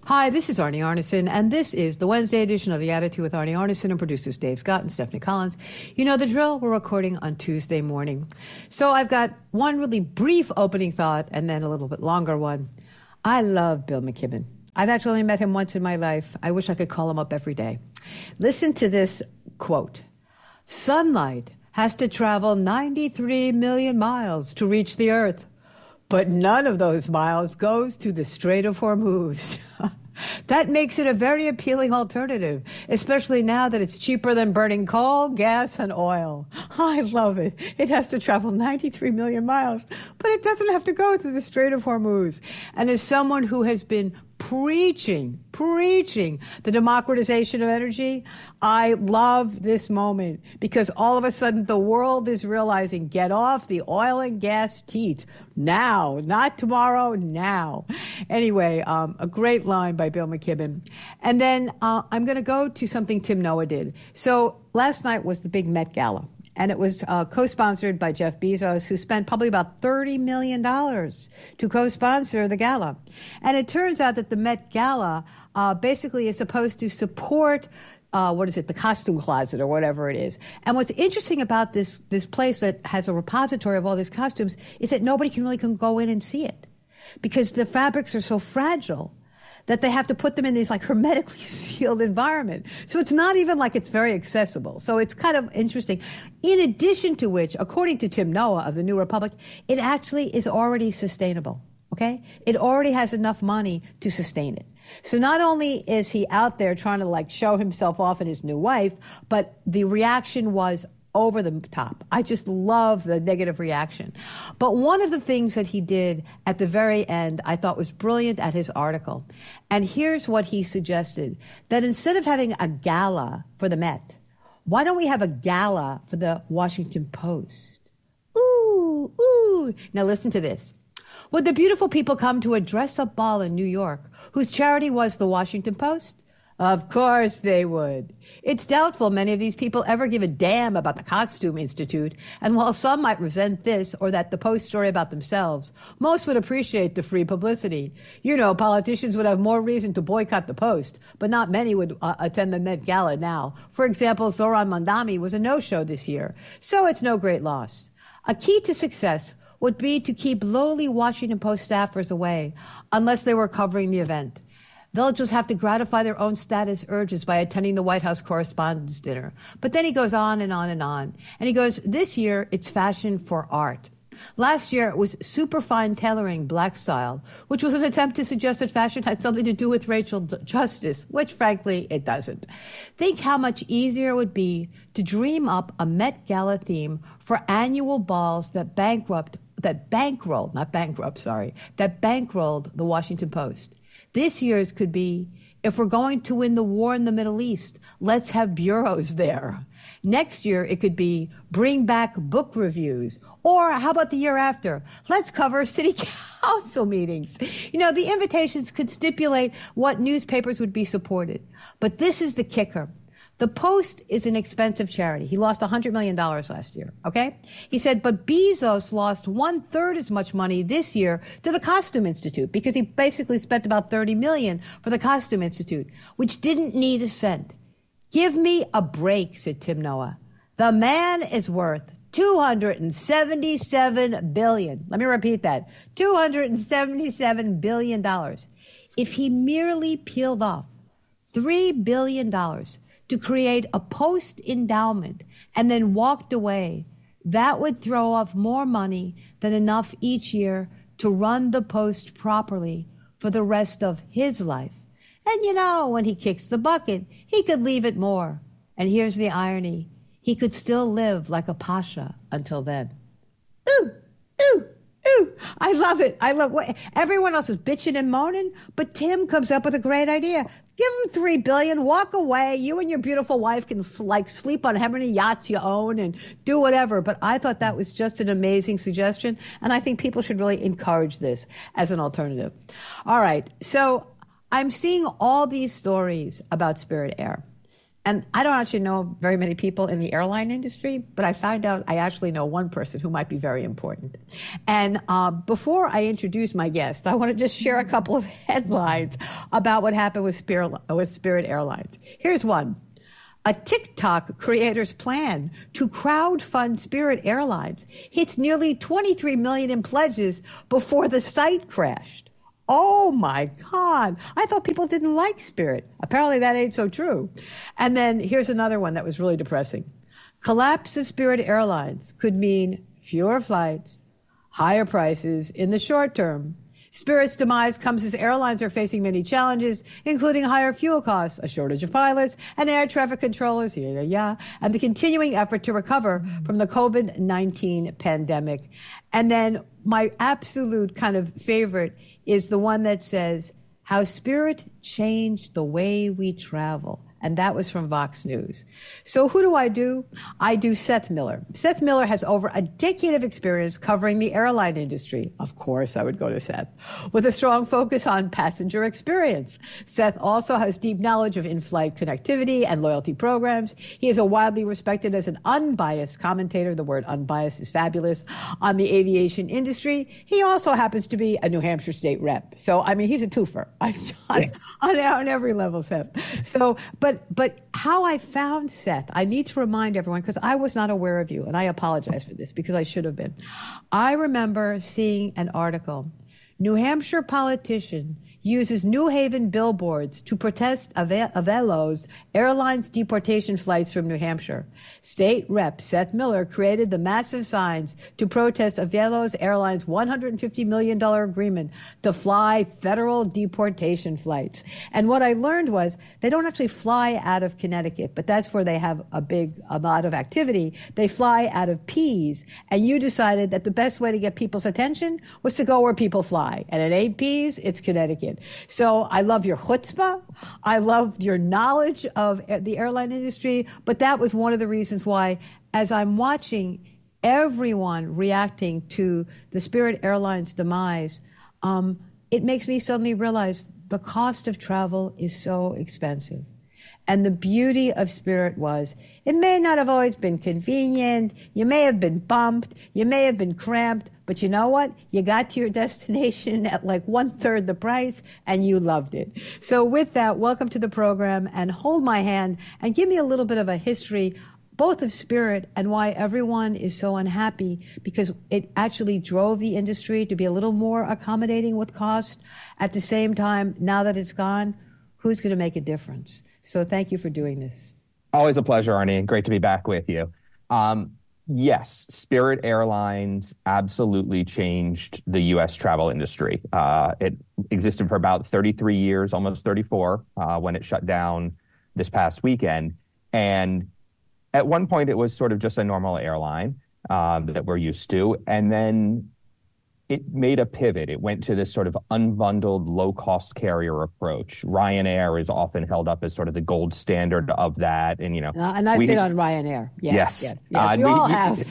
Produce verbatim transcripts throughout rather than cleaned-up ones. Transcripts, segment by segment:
Hi, this is Arnie Arnesen, and this is the Wednesday edition of The Attitude with Arnie Arnesen and producers Dave Scott and Stephanie Collins. You know the drill. We're recording on Tuesday morning. So I've got one really brief opening thought and then a little bit longer one. I love Bill McKibben. I've actually met him once in my life. I wish I could call him up every day. Listen to this quote. Sunlight has to travel ninety-three million miles to reach the Earth, but none of those miles goes through the Strait of Hormuz. That makes it a very appealing alternative, especially now that it's cheaper than burning coal, gas, and oil. I love it. It has to travel ninety-three million miles, but it doesn't have to go through the Strait of Hormuz. And as someone who has been preaching, preaching the democratization of energy, I love this moment because all of a sudden the world is realizing get off the oil and gas teat now, not tomorrow, now. Anyway, um, a great line by Bill McKibben. And then uh, I'm going to go to something Tim Noah did. So last night was the big Met Gala. And it was uh, co-sponsored by Jeff Bezos, who spent probably about thirty million dollars to co-sponsor the gala. And it turns out that the Met Gala uh, basically is supposed to support, uh, what is it, the costume closet or whatever it is. And what's interesting about this, this place that has a repository of all these costumes is that nobody can really can go in and see it because the fabrics are so fragile that they have to put them in these like hermetically sealed environment. So it's not even like it's very accessible. So it's kind of interesting. In addition to which, according to Tim Noah of the New Republic, it actually is already sustainable. Okay? It already has enough money to sustain it. So not only is he out there trying to like show himself off and his new wife, but the reaction was over the top. I just love the negative reaction. But one of the things that he did at the very end I thought was brilliant at his article. And here's what he suggested, that instead of having a gala for the Met, why don't we have a gala for the Washington Post? Ooh, ooh. Now listen to this. Would the beautiful people come to a dress-up ball in New York whose charity was the Washington Post? Of course they would. It's doubtful many of these people ever give a damn about the Costume Institute, and while some might resent this or that the Post story about themselves, most would appreciate the free publicity. You know, politicians would have more reason to boycott the Post, but not many would uh, attend the Met Gala now. For example, Zohran Mamdani was a no-show this year, so it's no great loss. A key to success would be to keep lowly Washington Post staffers away, unless they were covering the event. They'll just have to gratify their own status urges by attending the White House Correspondents' Dinner. But then he goes on and on and on. And he goes, this year, it's fashion for art. Last year, it was superfine tailoring black style, which was an attempt to suggest that fashion had something to do with racial justice, which, frankly, it doesn't. Think how much easier it would be to dream up a Met Gala theme for annual balls that bankrupt, that bankrolled, not bankrupt, sorry, that bankrolled the Washington Post. This year's could be, if we're going to win the war in the Middle East, let's have bureaus there. Next year, it could be bring back book reviews. Or how about the year after? Let's cover city council meetings. You know, the invitations could stipulate what newspapers would be supported. But this is the kicker. The Post is an expensive charity. He lost one hundred million dollars last year, okay? He said, but Bezos lost one-third as much money this year to the Costume Institute because he basically spent about thirty million dollars for the Costume Institute, which didn't need a cent. Give me a break, said Tim Noah. The man is worth two hundred seventy-seven billion dollars. Let me repeat that, two hundred seventy-seven billion dollars. If he merely peeled off three billion dollars to create a Post endowment and then walked away, that would throw off more money than enough each year to run the Post properly for the rest of his life. And you know, when he kicks the bucket, he could leave it more. And here's the irony. He could still live like a pasha until then. Ooh, ooh, ooh. I love it. I love what everyone else is bitching and moaning, but Tim comes up with a great idea. Give him three billion dollars, walk away. You and your beautiful wife can like sleep on how many yachts you own and do whatever. But I thought that was just an amazing suggestion. And I think people should really encourage this as an alternative. All right. So I'm seeing all these stories about Spirit Air. And I don't actually know very many people in the airline industry, but I found out I actually know one person who might be very important. And uh, before I introduce my guest, I want to just share a couple of headlines about what happened with Spirit, with Spirit Airlines. Here's one. A TikTok creator's plan to crowdfund Spirit Airlines hits nearly twenty-three million dollars in pledges before the site crashed. Oh my God. I thought people didn't like Spirit. Apparently that ain't so true. And then here's another one that was really depressing. Collapse of Spirit Airlines could mean fewer flights, higher prices in the short term. Spirit's demise comes as airlines are facing many challenges, including higher fuel costs, a shortage of pilots, and air traffic controllers, yeah, yeah, yeah, and the continuing effort to recover from the COVID nineteen pandemic. And then my absolute kind of favorite is the one that says, how Spirit changed the way we travel. And that was from Vox News. So who do I do? I do Seth Miller. Seth Miller has over a decade of experience covering the airline industry. Of course, I would go to Seth. With a strong focus on passenger experience. Seth also has deep knowledge of in-flight connectivity and loyalty programs. He is a widely respected as an unbiased commentator. The word unbiased is fabulous on the aviation industry. He also happens to be a New Hampshire state rep. So, I mean, he's a twofer on, on, on every level, Seth. So, but But but how I found Seth, I need to remind everyone, because I was not aware of you, and I apologize for this because I should have been. I remember seeing an article. New Hampshire politician uses New Haven billboards to protest Ave- Avelo's airlines deportation flights from New Hampshire. State Rep Seth Miller created the massive signs to protest Avelo's Airlines one hundred fifty million dollars agreement to fly federal deportation flights. And what I learned was they don't actually fly out of Connecticut, but that's where they have a big amount of activity. They fly out of Pease, and you decided that the best way to get people's attention was to go where people fly. And it ain't Pease, it's Connecticut. So I love your chutzpah. I love your knowledge of the airline industry. But that was one of the reasons why, as I'm watching everyone reacting to the Spirit Airlines demise, um, it makes me suddenly realize the cost of travel is so expensive. And the beauty of Spirit was, it may not have always been convenient. You may have been bumped. You may have been cramped. But you know what? You got to your destination at like one third the price, and you loved it. So with that, welcome to the program, and hold my hand and give me a little bit of a history, both of Spirit and why everyone is so unhappy, because it actually drove the industry to be a little more accommodating with cost. At the same time, now that it's gone, who's going to make a difference? So thank you for doing this. Always a pleasure, Arnie. Great to be back with you. Um, yes, Spirit Airlines absolutely changed the U S travel industry. Uh, it existed for about thirty-three years, almost thirty-four, uh, when it shut down this past weekend. And at one point, it was sort of just a normal airline um, that we're used to. And then it made a pivot. It went to this sort of unbundled, low-cost carrier approach. Ryanair is often held up as sort of the gold standard of that. And, you know, uh, and I've we, been on Ryanair. Yes. Yes. yes, yes. Uh, we, we all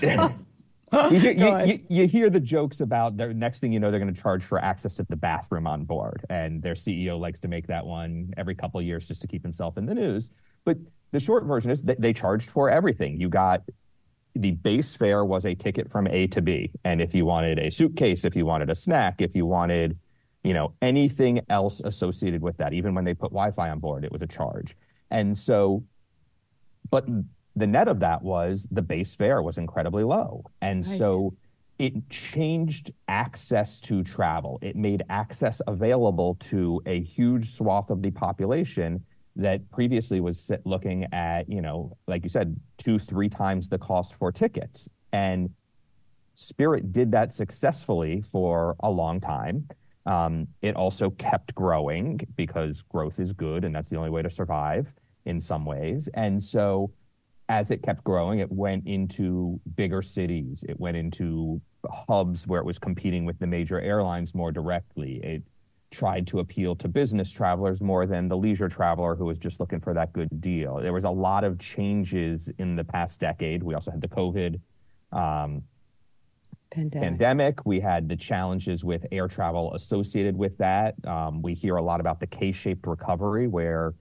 have. you, you, you, you hear the jokes about the next thing you know, they're going to charge for access to the bathroom on board. And their C E O likes to make that one every couple of years just to keep himself in the news. But the short version is that they charged for everything. You got the base fare was a ticket from A to B. And if you wanted a suitcase, if you wanted a snack, if you wanted, you know, anything else associated with that, even when they put Wi-Fi on board, it was a charge. And so, but the net of that was the base fare was incredibly low. And right. so it changed access to travel. It made access available to a huge swath of the population that previously was looking at, you know, like you said, two, three times the cost for tickets. And Spirit did that successfully for a long time. Um, it also kept growing because growth is good, and that's the only way to survive in some ways. And so as it kept growing, it went into bigger cities. It went into hubs where it was competing with the major airlines more directly. It tried to appeal to business travelers more than the leisure traveler who was just looking for that good deal. There was a lot of changes in the past decade. We also had the COVID um, pandemic. pandemic. We had the challenges with air travel associated with that. Um, we hear a lot about the K-shaped recovery, where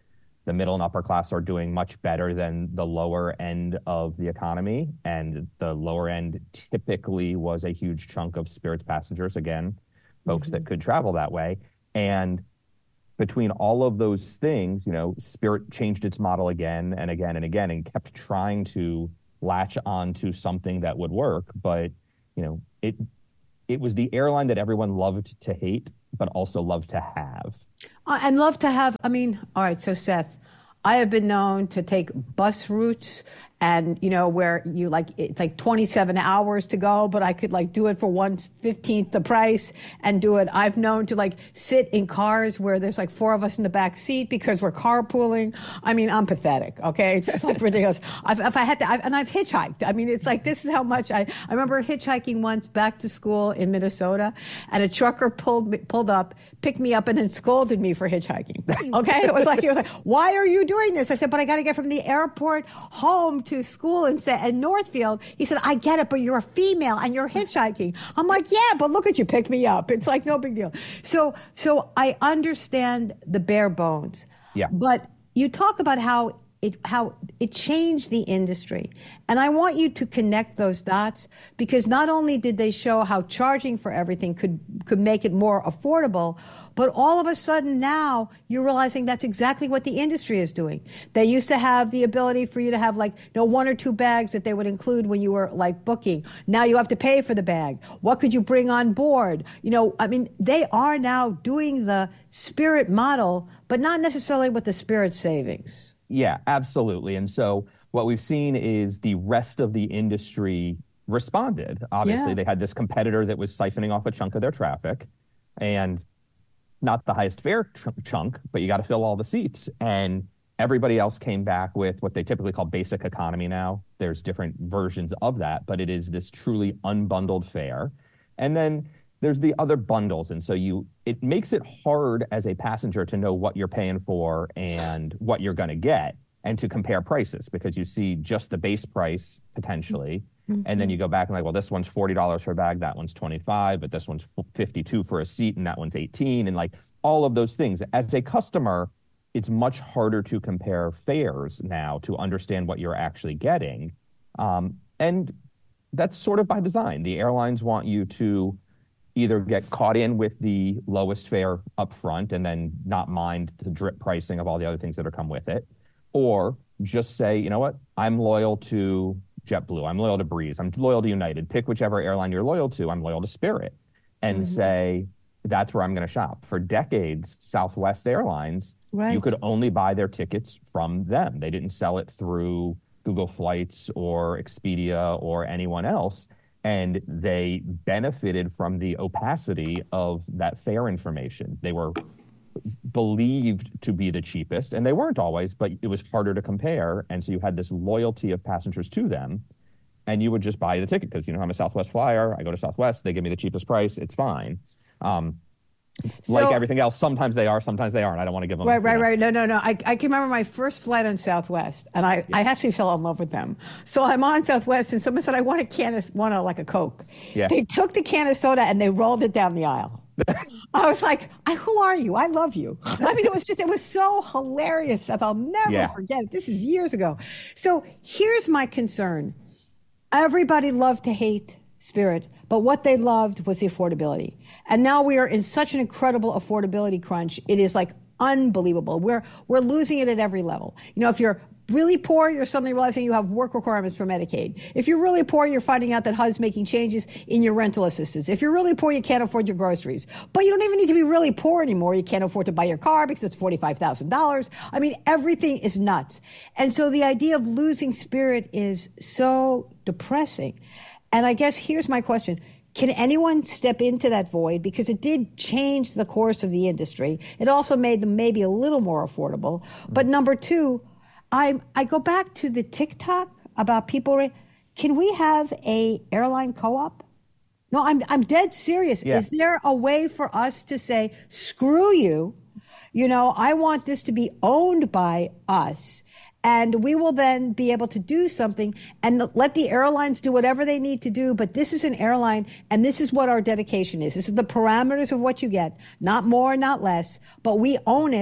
the middle and upper class are doing much better than the lower end of the economy. And the lower end typically was a huge chunk of Spirit's passengers, again, folks mm-hmm. that could travel that way. And between all of those things, you know, Spirit changed its model again and again and again and kept trying to latch on to something that would work. But, you know, it it was the airline that everyone loved to hate, but also loved to have. Uh, and love to have, I mean, all right, so Seth, I have been known to take bus routes and, you know, where you like, it's like twenty-seven hours to go, but I could like do it for one fifteenth the price and do it. I've known to like sit in cars where there's like four of us in the back seat because we're carpooling. I mean, I'm pathetic. Okay. It's just like ridiculous. I've, if I had to, I've, and I've hitchhiked. I mean, it's like, this is how much I, I remember hitchhiking once back to school in Minnesota and a trucker pulled me, pulled up, picked me up and then scolded me for hitchhiking. Okay. It was like, he was like, why are you doing this? I said, but I got to get from the airport home to school in, in Northfield. He said, I get it, but you're a female and you're hitchhiking. I'm like, yeah, but look at you, pick me up. It's like no big deal. So, so I understand the bare bones. Yeah. But you talk about how it, how it changed the industry. And I want you to connect those dots because not only did they show how charging for everything could, could make it more affordable, but all of a sudden now you're realizing that's exactly what the industry is doing. They used to have the ability for you to have like, you know, one or two bags that they would include when you were like booking. Now you have to pay for the bag. What could you bring on board? You know, I mean, they are now doing the Spirit model, but not necessarily with the Spirit savings. Yeah, absolutely. And so what we've seen is the rest of the industry responded. Obviously, yeah. They had this competitor that was siphoning off a chunk of their traffic and not the highest fare ch- chunk, but you got to fill all the seats. And everybody else came back with what they typically call basic economy now. There's different versions of that, but it is this truly unbundled fare. And then there's the other bundles. And so you, it makes it hard as a passenger to know what you're paying for and what you're going to get and to compare prices because you see just the base price potentially. Mm-hmm. And then you go back and like, well, this one's forty dollars for a bag, that one's twenty-five, but this one's fifty-two for a seat and that one's eighteen. And like all of those things. As a customer, it's much harder to compare fares now to understand what you're actually getting. Um, and that's sort of by design. The airlines want you to either get caught in with the lowest fare up front and then not mind the drip pricing of all the other things that are come with it, or just say, you know what, I'm loyal to JetBlue, I'm loyal to Breeze, I'm loyal to United, pick whichever airline you're loyal to, I'm loyal to Spirit, and mm-hmm. say, that's where I'm going to shop. For decades, Southwest Airlines, right. you could only buy their tickets from them. They didn't sell it through Google Flights or Expedia or anyone else. And they benefited from the opacity of that fare information. They were believed to be the cheapest, and they weren't always, but it was harder to compare. And so you had this loyalty of passengers to them, and you would just buy the ticket because, you know, I'm a Southwest flyer. I go to Southwest. They give me the cheapest price. It's fine. Um, So, like everything else, sometimes they are, sometimes they aren't. I don't want to give them. Right, right, know. right. No, no, no. I, I can remember my first flight on Southwest, and I, yeah. I actually fell in love with them. So I'm on Southwest, and someone said, I want a can of, want a, like a Coke. Yeah. They took the can of soda, and they rolled it down the aisle. I was like, I, who are you? I love you. I mean, it was just, it was so hilarious that I'll never yeah. forget it. This is years ago. So here's my concern. Everybody loved to hate Spirit, but what they loved was the affordability. And now we are in such an incredible affordability crunch. It is like unbelievable. We're, we're losing it at every level. You know, if you're really poor, you're suddenly realizing you have work requirements for Medicaid. If you're really poor, you're finding out that H U D's making changes in your rental assistance. If you're really poor, you can't afford your groceries. But you don't even need to be really poor anymore. You can't afford to buy your car because it's forty-five thousand dollars. I mean, everything is nuts. And so the idea of losing Spirit is so depressing. And I guess here's my question. Can anyone step into that void? Because it did change the course of the industry. It also made them maybe a little more affordable. But number two, I I go back to the TikTok about people. Can we have a airline co-op? No, I'm I'm dead serious. Yeah. Is there a way for us to say, screw you? You know, I want this to be owned by us. And we will then be able to do something and let the airlines do whatever they need to do. But this is an airline, and this is what our dedication is. This is the parameters of what you get. Not more, not less. But we own it.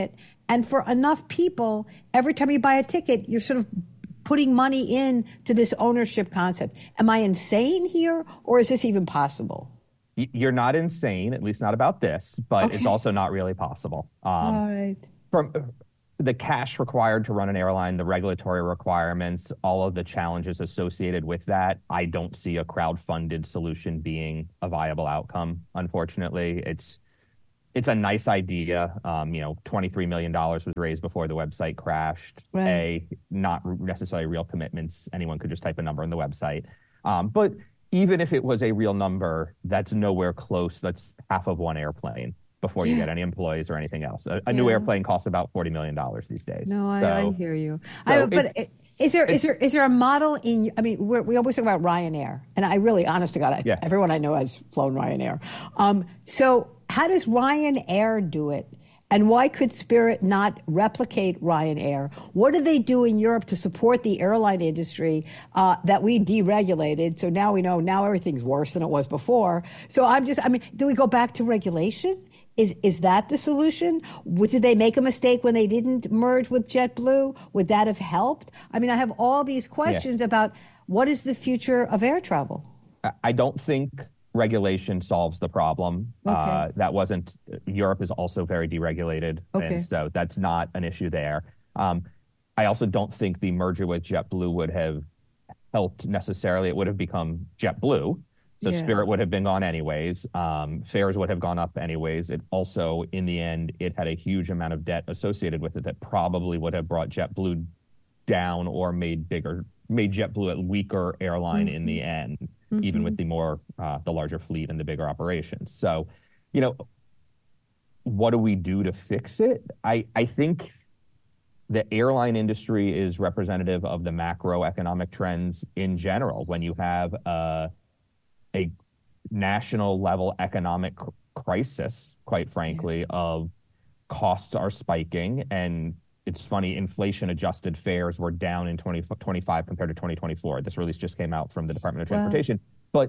And for enough people, every time you buy a ticket, you're sort of putting money in to this ownership concept. Am I insane here, or is this even possible? You're not insane, at least not about this, but Okay. it's also not really possible. Um, All right. From the cash required to run an airline, the regulatory requirements, all of the challenges associated with that, I don't see a crowd-funded solution being a viable outcome, unfortunately. It's it's a nice idea. Um, you know, twenty-three million dollars was raised before the website crashed. Right. A, not necessarily real commitments. Anyone could just type a number on the website. Um, but even if it was a real number, that's nowhere close. That's half of one airplane before Yeah. you get any employees or anything else. A, a Yeah. new airplane costs about forty million dollars these days. No, I, so, I hear you. so I, but it's- is there is there is there a model in? I mean, we're, we always talk about Ryanair, and I really, honest to God, I, Yeah. everyone I know has flown Ryanair. Um, so how does Ryanair do it? And why could Spirit not replicate Ryanair? What do they do in Europe to support the airline industry uh, that we deregulated? So now we know now everything's worse than it was before. So I'm just, I mean, do we go back to regulation? Is is that the solution? Would, did they make a mistake when they didn't merge with JetBlue? Would that have helped? I mean, I have all these questions yeah. about what is the future of air travel? I don't think regulation solves the problem. Okay. Uh, that wasn't, Europe is also very deregulated. Okay. And so that's not an issue there. Um, I also don't think the merger with JetBlue would have helped necessarily. It would have become JetBlue. So yeah. Spirit would have been gone anyways. Um, fares would have gone up anyways. It also, in the end, it had a huge amount of debt associated with it that probably would have brought JetBlue down or made bigger, made JetBlue a weaker airline mm-hmm. in the end, mm-hmm. even with the more, uh, the larger fleet and the bigger operations. So, you know, what do we do to fix it? I, I think the airline industry is representative of the macroeconomic trends in general. When you have a, a national level economic crisis, quite frankly, yeah. of costs are spiking. And it's funny, inflation adjusted fares were down in twenty twenty-five compared to twenty twenty-four. This release just came out from the Department of Transportation. Wow. But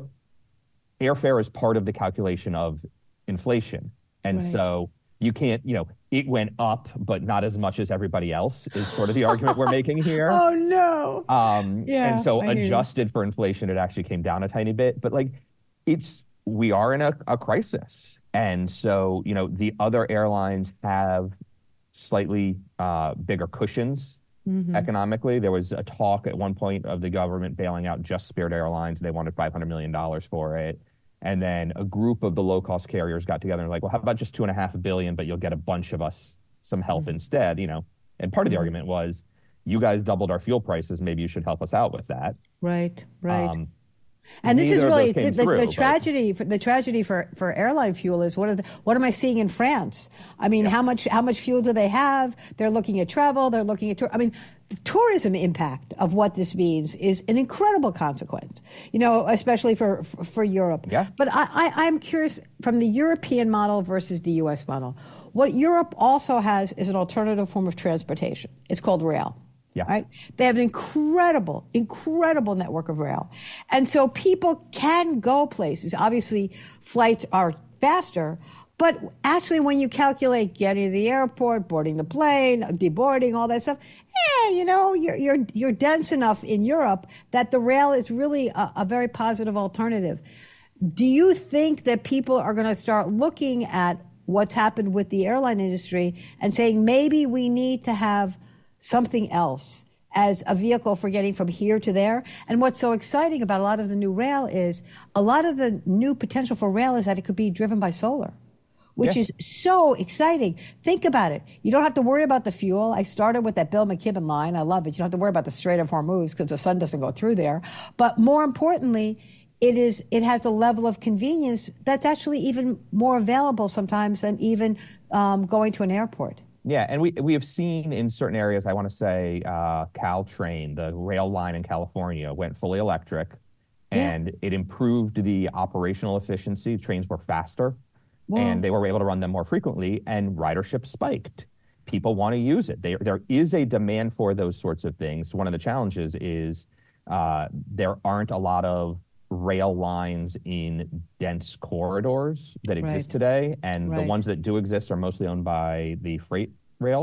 airfare is part of the calculation of inflation. And right. so you can't, you know, it went up, but not as much as everybody else is sort of the argument we're making here. Oh, no. Um, yeah, and so adjusted for inflation, it actually came down a tiny bit. But like, it's, we are in a, a crisis. And so, you know, the other airlines have slightly uh, bigger cushions mm-hmm. economically. There was a talk at one point of the government bailing out just Spirit Airlines. They wanted five hundred million dollars for it. And then a group of the low-cost carriers got together and like, well, how about just two and a half billion, but you'll get a bunch of us some help mm-hmm. instead, you know? And part of the mm-hmm. argument was, you guys doubled our fuel prices. Maybe you should help us out with that. Right, right. Um, and this is really the, the, through, the tragedy. For, the tragedy for, for airline fuel is what are the, what am I seeing in France? I mean, yeah. how much how much fuel do they have? They're looking at travel. They're looking at tour. I mean, the tourism impact of what this means is an incredible consequence. You know, especially for for, for Europe. Yeah. But I, I I'm curious from the European model versus the U S model. What Europe also has is an alternative form of transportation. It's called rail. Yeah. Right? They have an incredible, incredible network of rail. And so people can go places. Obviously, flights are faster, but actually when you calculate getting to the airport, boarding the plane, deboarding, all that stuff, yeah, you know, you're, you're, you're dense enough in Europe that the rail is really a, a very positive alternative. Do you think that people are going to start looking at what's happened with the airline industry and saying maybe we need to have something else as a vehicle for getting from here to there? And what's so exciting about a lot of the new rail is a lot of the new potential for rail is that it could be driven by solar, which yeah. is so exciting. Think about it. You don't have to worry about the fuel. I started with that Bill McKibben line. I love it. You don't have to worry about the Strait of Hormuz because the sun doesn't go through there. But more importantly, it is it has a level of convenience that's actually even more available sometimes than even um, going to an airport. Yeah, and we we have seen in certain areas, I want to say uh, Caltrain, the rail line in California, went fully electric, and yeah. it improved the operational efficiency. Trains were faster, wow. and they were able to run them more frequently, and ridership spiked. People want to use it. They, there is a demand for those sorts of things. One of the challenges is uh, there aren't a lot of rail lines in dense corridors that exist right. today, and right. the ones that do exist are mostly owned by the freight rail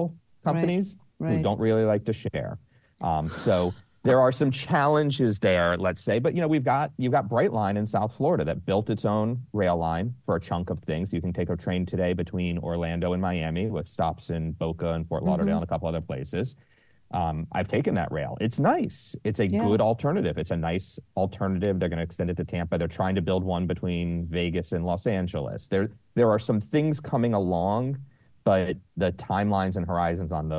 companies right, right. who don't really like to share. Um, so there are some challenges there, let's say. But, you know, we've got you've got Brightline in South Florida that built its own rail line for a chunk of things. You can take a train today between Orlando and Miami with stops in Boca and Fort Lauderdale mm-hmm. and a couple other places. Um, I've taken that rail. It's nice. It's a yeah. good alternative. It's a nice alternative. They're going to extend it to Tampa. They're trying to build one between Vegas and Los Angeles. There, there are some things coming along, but the timelines and horizons on those